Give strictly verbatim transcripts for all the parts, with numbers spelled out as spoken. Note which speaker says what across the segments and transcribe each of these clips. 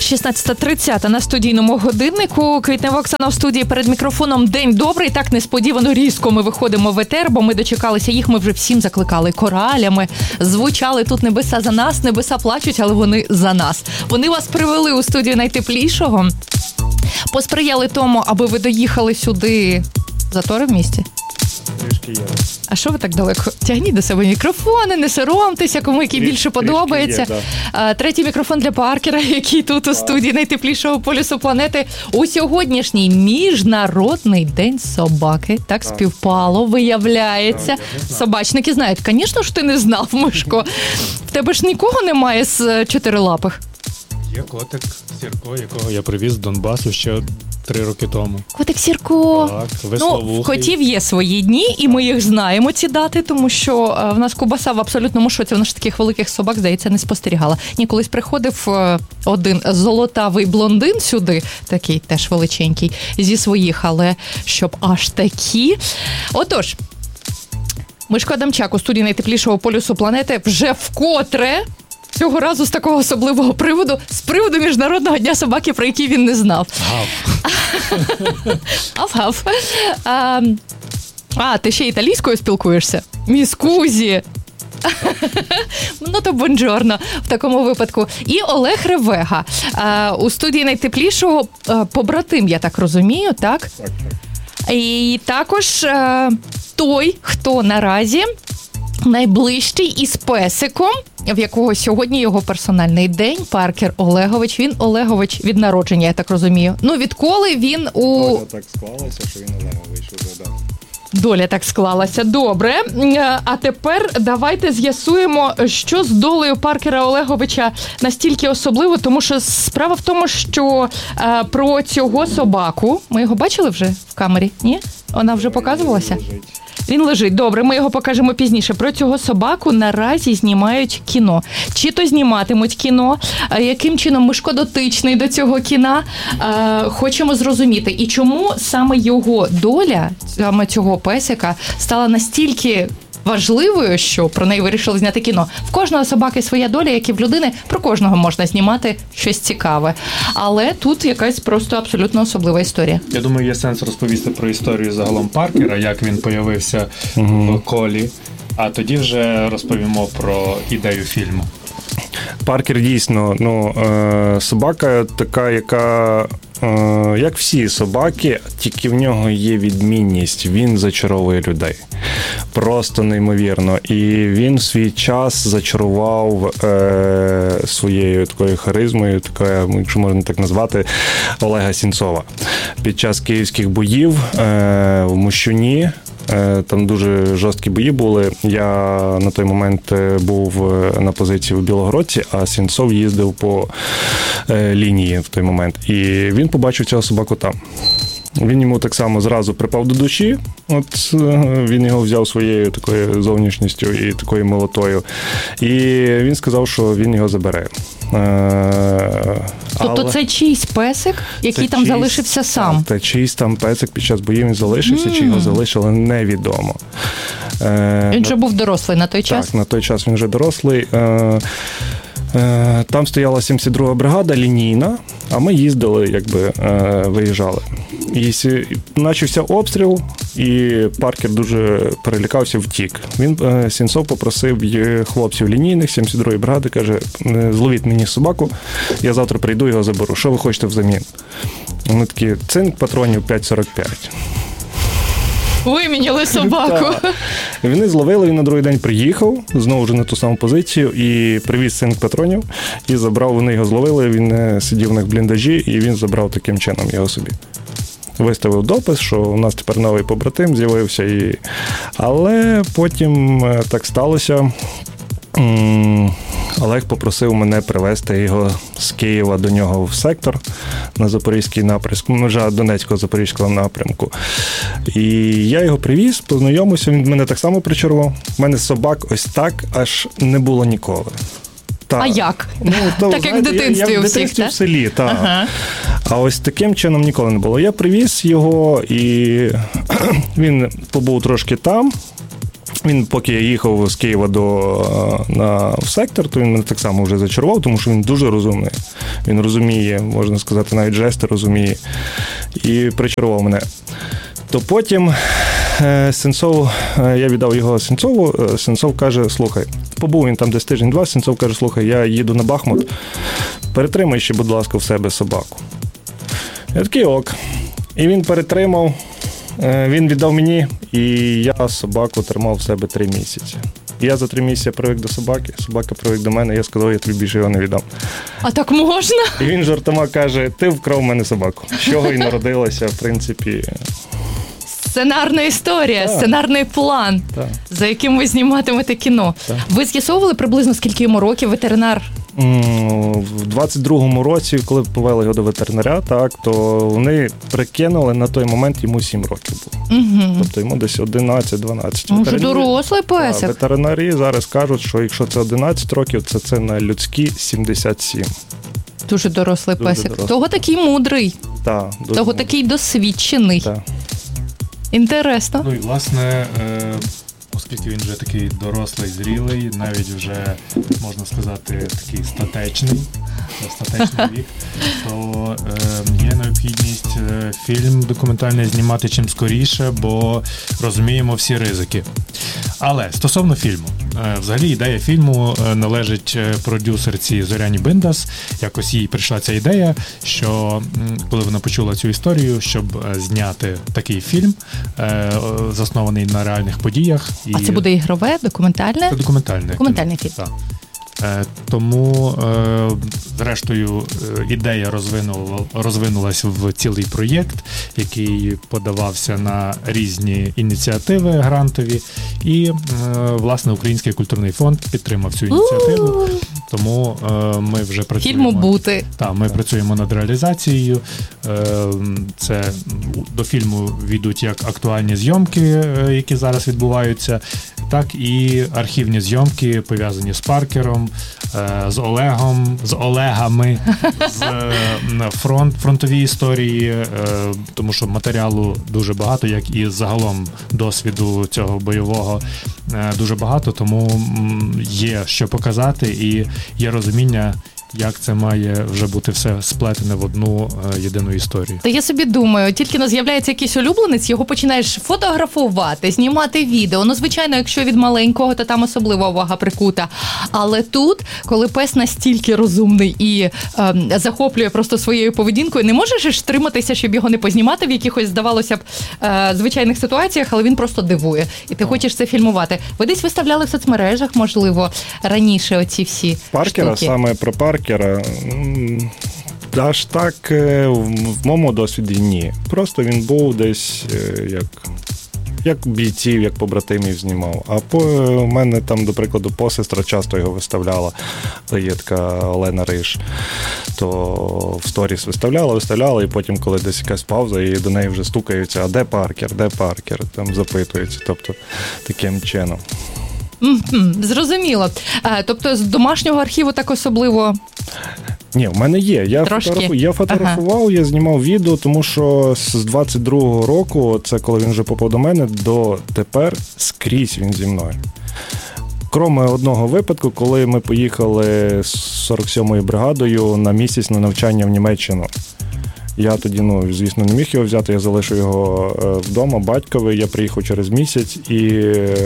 Speaker 1: шістнадцята тридцять на студійному годиннику. Квітнева Оксана в студії перед мікрофоном. День добрий. Так несподівано різко ми виходимо в етер, бо ми дочекалися їх. Ми вже всім закликали коралями. Звучали тут небеса за нас, небеса плачуть, але вони за нас. Вони вас привели у студію найтеплішого. Посприяли тому, аби ви доїхали сюди. Затори в місті?
Speaker 2: Трішки є.
Speaker 1: А що ви так далеко? Тягніть до себе мікрофони, не соромтеся, кому який
Speaker 2: Тріш,
Speaker 1: більше подобається.
Speaker 2: Є, да.
Speaker 1: Третій мікрофон для Паркера, який тут у студії найтеплішого полюсу планети. У сьогоднішній Міжнародний день собаки. Так співпало, виявляється. Собачники знають. Звісно ж, ти не знав, Мишко. В тебе ж нікого немає з чотирилапих?
Speaker 2: Є котик Сірко, якого я привіз з Донбасу ще три роки тому.
Speaker 1: Котик Сірко.
Speaker 2: Так, весловухий.
Speaker 1: Ну, в котів є свої дні, і ми їх знаємо, ці дати, тому що в нас Кубаса в абсолютному шоці. Вона ж таких великих собак, здається, не спостерігала. Ні, колись приходив один золотавий блондин сюди, такий теж величенький, зі своїх, але щоб аж такі. Отож, Мишко Адамчак у студії найтеплішого полюсу планети вже вкотре, цього разу з такого особливого приводу, з приводу Міжнародного дня собаки, про який він не знав. Гав-гав. А, а, ти ще італійською спілкуєшся? Міскузі. Ну, то бонджорно в такому випадку. І Олег Ревега. А, у студії найтеплішого побратим, я так розумію, так?
Speaker 2: Так, так.
Speaker 1: І також а, той, хто наразі найближчий із песиком, в якого сьогодні його персональний день, Паркер Олегович. Він Олегович від народження, я так розумію. Ну, відколи він у...
Speaker 2: Доля так склалася, що він Олегович уже, да.
Speaker 1: Доля так склалася. Добре. А тепер давайте з'ясуємо, що з долею Паркера Олеговича настільки особливо, тому що справа в тому, що а, про цього собаку... Ми його бачили вже в камері? Ні? Вона вже показувалася? Він лежить. Добре, ми його покажемо пізніше. Про цього собаку наразі знімають кіно. Чи то зніматимуть кіно, яким чином Мишко дотичний до цього кіна, хочемо зрозуміти. І чому саме його доля, саме цього песика, стала настільки важливою, що про неї вирішили зняти кіно. В кожного собаки своя доля, як і в людини, про кожного можна знімати щось цікаве. Але тут якась просто абсолютно особлива історія.
Speaker 2: Я думаю, є сенс розповісти про історію загалом Паркера, як він появився угу. в колі, а тоді вже розповімо про ідею фільму.
Speaker 3: Паркер дійсно, ну, собака така, яка, як всі собаки, тільки в нього є відмінність, він зачаровує людей. Просто неймовірно. І він в свій час зачарував е, своєю такою харизмою, такою, якщо можна так назвати, Олега Сінцова. Під час київських боїв е, в Мощуні, там дуже жорсткі бої були. Я на той момент був на позиції в Білогородці, а Сінцов їздив по лінії в той момент. І він побачив цього собаку там. Він йому так само зразу припав до душі. От він його взяв своєю такою зовнішністю і такою милотою. І він сказав, що він його забере.
Speaker 1: Тобто Але... це чийсь песик, який це там чийсь, залишився сам?
Speaker 3: Так, це чийсь там песик під час боїв він залишився, mm. чи його залишили, невідомо.
Speaker 1: Він вже був дорослий на той час?
Speaker 3: Так, на той час він вже дорослий. Там стояла сімдесят друга бригада, лінійна, а ми їздили, якби виїжджали. І почався обстріл, і Паркер дуже перелякався, втік. Він, Сінцов, попросив хлопців лінійних сімдесят другої бригади, каже, зловіть мені собаку, я завтра прийду, його заберу. Що ви хочете взамін? Вони такі, цинк патронів п'ять сорок п'ять.
Speaker 1: Виміняли собаку.
Speaker 3: Вони зловили, він на другий день приїхав, знову ж на ту саму позицію, і привіз цинк патронів, і забрав, вони його зловили, він сидів на бліндажі, і він забрав таким чином його собі. Виставив допис, що у нас тепер новий побратим з'явився. І... Але потім так сталося. Олег попросив мене привезти його з Києва до нього в сектор на Запорізький напрямку, межа Донецько-Запорізького напрямку. І я його привіз, познайомився, він мене так само причарував. У мене собак ось так аж не було ніколи.
Speaker 1: Та. А як?
Speaker 3: Ну, то,
Speaker 1: так
Speaker 3: знаєте,
Speaker 1: як в дитинстві
Speaker 3: як
Speaker 1: у
Speaker 3: в
Speaker 1: всіх,
Speaker 3: дитинстві
Speaker 1: так?
Speaker 3: в селі, так.
Speaker 1: Ага.
Speaker 3: А ось таким чином ніколи не було. Я привіз його, і він побув трошки там. Він, поки я їхав з Києва до, на, в сектор, то він мене так само вже зачарував, тому що він дуже розумний. Він розуміє, можна сказати, навіть жести розуміє. І причарував мене. То потім е, Сенцов, е, я віддав його Сенцову, е, Сенцов каже, слухай, побув він там десь тиждень-два, Сенцов каже, слухай, я їду на Бахмут, перетримай ще, будь ласка, в себе собаку. Я такий ок. І він перетримав, е, він віддав мені, і я собаку тримав в себе три місяці. Я за три місяці привик до собаки, собака привик до мене, я сказав, я тобі більше його не віддам.
Speaker 1: А так можна?
Speaker 3: І він жартома каже, ти вкрав в мене собаку. З чого і народилася, в принципі...
Speaker 1: Сценарна історія,
Speaker 3: Так.
Speaker 1: сценарний план,
Speaker 3: Так.
Speaker 1: за яким ви зніматимете кіно.
Speaker 3: Так.
Speaker 1: Ви з'ясовували приблизно, скільки йому років ветеринар?
Speaker 3: М, В двадцять другому році, коли повели його до ветеринаря, так, то вони прикинули, на той момент йому сім років було.
Speaker 1: Угу.
Speaker 3: Тобто йому десь одинадцять-дванадцять.
Speaker 1: Вже
Speaker 3: Ветеринарі-
Speaker 1: дорослий
Speaker 3: Так,
Speaker 1: песик.
Speaker 3: ветеринарі зараз кажуть, що якщо це одинадцять років, це, це на людські сімдесят сім.
Speaker 1: Дуже дорослий
Speaker 3: Дуже
Speaker 1: песик.
Speaker 3: дорослий.
Speaker 1: Того такий мудрий,
Speaker 3: Так, дуже
Speaker 1: того
Speaker 3: мудро.
Speaker 1: такий досвідчений.
Speaker 3: Так.
Speaker 1: Інтересно.
Speaker 2: Ну і власне, е, оскільки він вже такий дорослий, зрілий, навіть вже можна сказати такий статечний, статечний вік, то е, є необхідність е, фільм документальний знімати чим скоріше, бо розуміємо всі ризики. Але стосовно фільму, е, взагалі ідея фільму е, належить е, продюсерці Зоряні Биндас. Якось їй прийшла ця ідея, що м, коли вона почула цю історію, щоб е, зняти такий фільм, е, заснований на реальних подіях. І
Speaker 1: А це буде ігрове, документальне?
Speaker 2: це документальне.
Speaker 1: Документальний фільм.
Speaker 2: Так. Е, Тому, е, зрештою, е, ідея розвинула, розвинулась в цілий проєкт, який подавався на різні ініціативи грантові. І, е, власне, Український культурний фонд підтримав цю ініціативу. Тому е, ми вже працюємо.
Speaker 1: Фільму бути.
Speaker 2: Так, ми працюємо над реалізацією. Е, Це до фільму війдуть як актуальні зйомки, е, які зараз відбуваються, так і архівні зйомки, пов'язані з Паркером, е, з Олегом, з Олегами, з е, фронт, фронтові історії, е, тому що матеріалу дуже багато, як і загалом досвіду цього бойового е, дуже багато, тому м, є що показати і є розуміння, як це має вже бути все сплетене в одну е, єдину історію.
Speaker 1: Та я собі думаю, тільки но з'являється якийсь улюбленець, його починаєш фотографувати, знімати відео. Ну, звичайно, якщо від маленького, то там особлива увага прикута. Але тут, коли пес настільки розумний і е, захоплює просто своєю поведінкою, не можеш ж триматися, щоб його не познімати в якихось, здавалося б, е, звичайних ситуаціях, але він просто дивує. І ти хочеш це фільмувати. Ви десь виставляли в соцмережах, можливо, раніше оці всі
Speaker 3: Паркера,
Speaker 1: штуки?
Speaker 3: саме про Паркера, м, аж так е, в в моєму досвіді ні. Просто він був десь е, як, як бійців, як побратимів знімав. А по, у мене там, до прикладу, посестра часто його виставляла, є така Олена Риш, то в сторіс виставляла, виставляла, і потім, коли десь якась пауза, і до неї вже стукаються, а де Паркер, де Паркер, там запитуються, тобто таким чином.
Speaker 1: Мгм, зрозуміло. Е, Тобто з домашнього архіву так особливо.
Speaker 3: Ні, в мене є. Я,
Speaker 1: Трошки.
Speaker 3: фотографу... я фотографував, ага. Я знімав відео, тому що з двадцять другого року, це коли він вже попав до мене, до тепер скрізь він зі мною. Кроме одного випадку, коли ми поїхали з сорок сьомою бригадою на місяць на навчання в Німеччину. Я тоді, ну, звісно, не міг його взяти, я залишив його вдома, батькові, я приїхав через місяць, і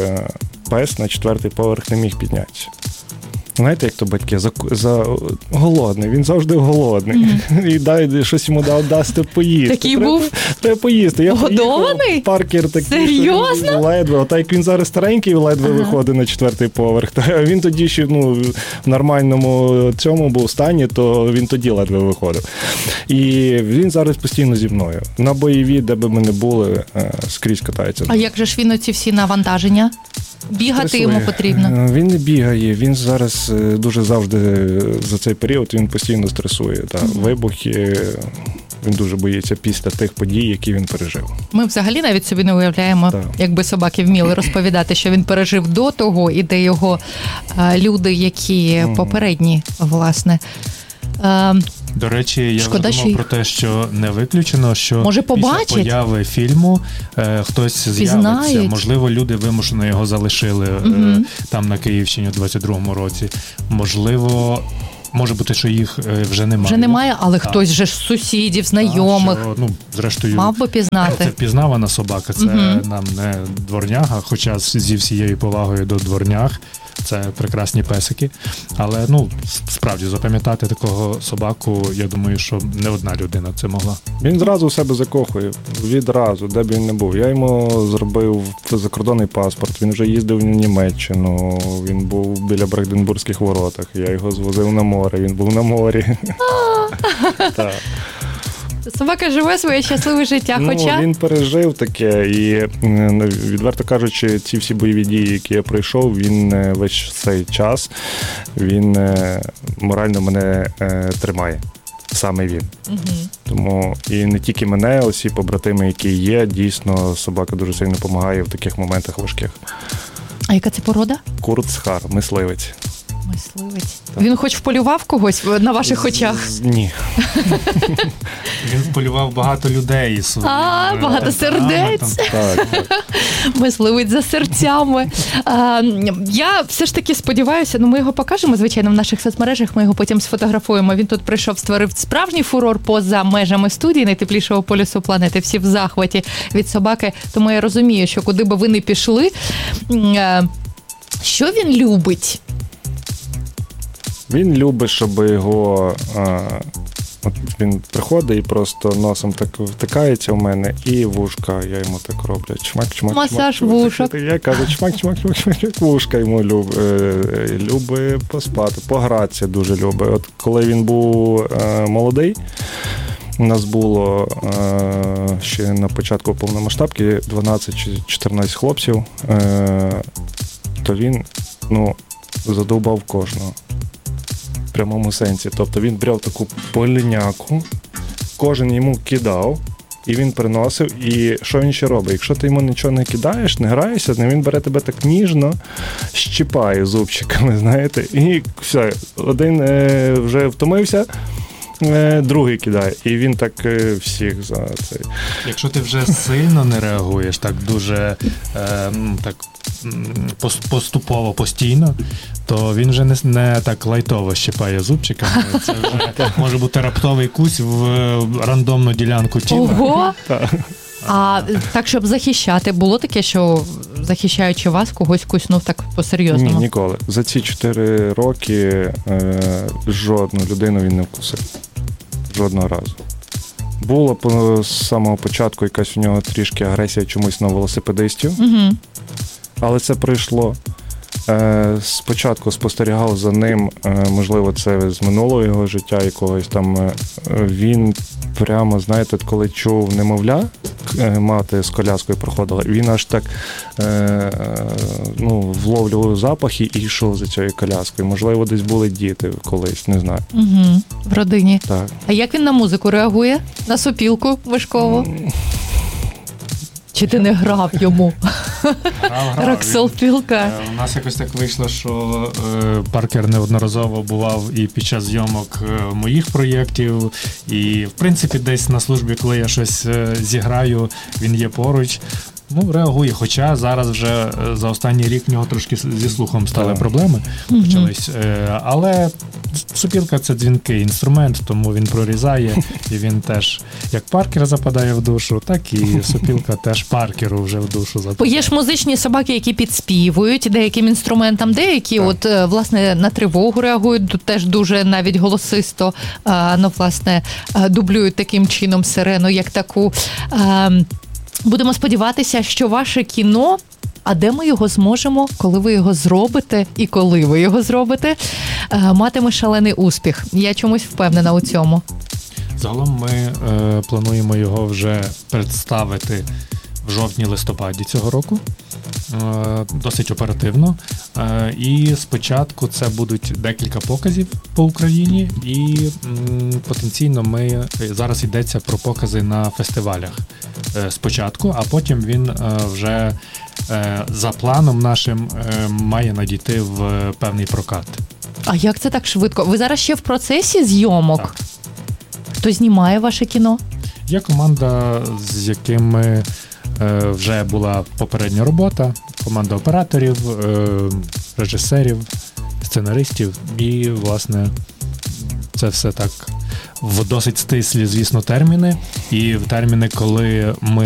Speaker 3: пес на четвертий поверх не міг піднятися. Знаєте, як то батьки, за, за голодний, він завжди голодний. Mm-hmm. І дай щось йому дав дасти поїсти.
Speaker 1: Такий
Speaker 3: треба,
Speaker 1: був
Speaker 3: треба поїсти. Я
Speaker 1: годований?
Speaker 3: Паркер такий,
Speaker 1: серйозно?
Speaker 3: Ледве. Отак як він зараз старенький, ледве ага. виходить на четвертий поверх. То він тоді ще ну, в нормальному цьому був стані, то він тоді ледве виходив. І він зараз постійно зі мною. На бойові, де би ми не були, скрізь катається.
Speaker 1: А як же ж він оці всі навантаження? Бігати Стресує. Йому потрібно?
Speaker 3: Він не бігає, він зараз дуже завжди за цей період він постійно стресує. Та, mm-hmm. Вибухи, він дуже боїться після тих подій, які він пережив.
Speaker 1: Ми взагалі навіть собі не уявляємо, так. якби собаки вміли розповідати, що він пережив до того, і де його а, люди, які mm-hmm. попередні, власне. А,
Speaker 2: До речі, я
Speaker 1: Шкода,
Speaker 2: вже думав про те, що не виключено, що
Speaker 1: Може,
Speaker 2: після
Speaker 1: побачать?
Speaker 2: появи фільму е, хтось з'явиться.
Speaker 1: Пізнають.
Speaker 2: Можливо, люди вимушено його залишили
Speaker 1: Угу.
Speaker 2: е, там на Київщині у двадцять другому році. Можливо, може бути, що їх е, вже немає.
Speaker 1: Вже немає, але
Speaker 2: Так.
Speaker 1: хтось же ж з сусідів, знайомих
Speaker 2: Так, що, ну, зрештою,
Speaker 1: мав би
Speaker 2: це
Speaker 1: пізнати.
Speaker 2: впізнавана собака, це
Speaker 1: Мгм.
Speaker 2: нам не дворняга, хоча з- зі всією повагою до дворнях, це прекрасні песики. Але ну, с- справді запам'ятати такого собаку, я думаю, що не одна людина це могла.
Speaker 3: Він зразу в себе закохує, відразу, де б він не був. Я йому зробив закордонний паспорт, він вже їздив в Німеччину, він був біля Бранденбурзьких воротах, я його звозив на море, він був на морі. Так.
Speaker 1: Собака живе своє щасливе життя,
Speaker 3: Ну,
Speaker 1: хоча
Speaker 3: він пережив таке, і м, відверто кажучи, ці всі бойові дії, які я пройшов, він е, весь цей час він е, морально мене е, тримає. Саме він.
Speaker 1: Мгм.
Speaker 3: Тому і не тільки мене, усі побратими, які є, дійсно собака дуже сильно допомагає в таких моментах важких.
Speaker 1: А яка це порода?
Speaker 3: Курцхар, мисливець.
Speaker 1: Мисливець. Він хоч вполював когось на ваших очах?
Speaker 3: З- Ні.
Speaker 2: Він вполював багато людей. своїм,
Speaker 1: А,
Speaker 2: е,
Speaker 1: багато
Speaker 2: темпераментом.
Speaker 1: сердець.
Speaker 3: Так, так.
Speaker 1: Мисливець за серцями. А, я все ж таки сподіваюся, ну ми його покажемо, звичайно, в наших соцмережах, ми його потім сфотографуємо. Він тут прийшов, створив справжній фурор поза межами студії найтеплішого полюсу планети. Всі в захваті від собаки. Тому я розумію, що куди би ви не пішли, м, е, що він любить?
Speaker 3: Він любить, щоб його. А, от він приходить і просто носом так втикається в мене, і вушка, я йому так роблю. Чмак, чмак,
Speaker 1: Масаж
Speaker 3: чмак,
Speaker 1: вушок.
Speaker 3: Я кажу, чмак, чмак, чмак, чмак, вушка йому люб, е, любить поспати, погратися дуже любить. От коли він був е, молодий, у нас було е, ще на початку повномасштабки дванадцять чи чотирнадцять хлопців, е, то він, ну, задовбав кожного. В прямому сенсі. Тобто він брав таку поліняку, кожен йому кидав, і він приносив. І що він ще робить? Якщо ти йому нічого не кидаєш, не граєшся, він бере тебе так ніжно, щіпає зубчиками, знаєте, і все, один е, вже втомився, е, другий кидає. І він так е, всіх за цей.
Speaker 2: Якщо ти вже сильно не реагуєш, так дуже е, м, так м, пос- поступово, постійно, то він вже не, не так лайтово щипає зубчиками. Це вже може бути раптовий кусь в е, рандомну ділянку тіла.
Speaker 1: Ого!
Speaker 3: Так.
Speaker 1: А так, щоб захищати, було таке, що захищаючи вас, когось куснув так
Speaker 3: Ні,
Speaker 1: по-серйозному?
Speaker 3: ніколи. За ці чотири роки е, жодну людину він не вкусив. Жодного разу. Було по, з самого початку якась у нього трішки агресія чомусь на велосипедистів,
Speaker 1: Угу.
Speaker 3: але це пройшло. Е, спочатку спостерігав за ним, е, можливо, це з минулого його життя якогось там. Е, він прямо, знаєте, коли чув немовля, е, мати з коляскою проходила, він аж так е, е, ну, вловлював запахи і йшов за цією коляскою. Можливо, десь були діти колись, не знаю.
Speaker 1: Угу. В родині.
Speaker 3: Так.
Speaker 1: А як він на музику реагує? На сопілку вишкову? Чи ти не грав йому?
Speaker 2: Грав, грав.
Speaker 1: Роксолпілка.
Speaker 2: Е, У нас якось так вийшло, що е, Паркер неодноразово бував і під час зйомок е, моїх проєктів, і в принципі десь на службі, коли я щось е, зіграю, він є поруч. Ну, реагує, хоча зараз вже е, за останній рік в нього трошки с- зі слухом стали
Speaker 3: Так.
Speaker 2: проблеми,
Speaker 1: Мгм.
Speaker 2: почались. Е, але сопілка – це дзвінкий інструмент, тому він прорізає, і він теж як Паркер западає в душу, так і сопілка теж Паркеру вже в душу
Speaker 1: Бо
Speaker 2: западає.
Speaker 1: є ж музичні собаки, які підспівують деяким інструментам, деякі
Speaker 3: Так.
Speaker 1: от, е, власне, на тривогу реагують, ду- теж дуже навіть голосисто, а, ну, власне, а, дублюють таким чином сирену, як таку. А, Будемо сподіватися, що ваше кіно, а де ми його зможемо, коли ви його зробите і коли ви його зробите, е, матиме шалений успіх. Я чомусь впевнена у цьому.
Speaker 2: Загалом ми е, плануємо його вже представити в жовтні-листопаді цього року. Е, досить оперативно. Е, і спочатку це будуть декілька показів по Україні, і м, потенційно ми зараз йдеться про покази на фестивалях е, спочатку, а потім він е, вже е, за планом нашим е, має надійти в певний прокат.
Speaker 1: А як це так швидко? Ви зараз ще в процесі зйомок?
Speaker 2: Так.
Speaker 1: Хто знімає ваше кіно?
Speaker 2: Є команда, з якими е, вже була попередня робота, команда операторів, е, режисерів, сценаристів, і, власне, це все так в досить стислі, звісно, терміни. І в терміни, коли ми